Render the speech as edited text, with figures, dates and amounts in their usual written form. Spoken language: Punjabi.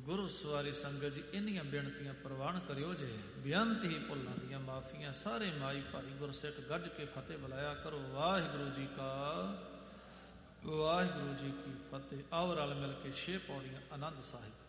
ਗੁਰੂ ਸਵਾਰੀ ਸੰਗਤ ਜੀ, ਇੰਨੀਆਂ ਬੇਨਤੀਆਂ ਪ੍ਰਵਾਨ ਕਰਿਓ ਜੇ। ਬੇਅੰਤ ਹੀ ਭੁੱਲਾਂ ਦੀਆਂ ਮਾਫੀਆਂ। ਸਾਰੇ ਮਾਈ ਭਾਈ ਗੁਰਸਿੱਖ ਗੱਜ ਕੇ ਫਤਿਹ ਬੁਲਾਇਆ ਕਰੋ। ਵਾਹਿਗੁਰੂ ਜੀ ਕਾ ਵਾਹਿਗੁਰੂ ਜੀ ਕੀ ਫਤਿਹ। ਆਓ ਰਲ ਮਿਲ ਕੇ 6 ਪੌੜੀਆਂ ਆਨੰਦ ਸਾਹਿਬ।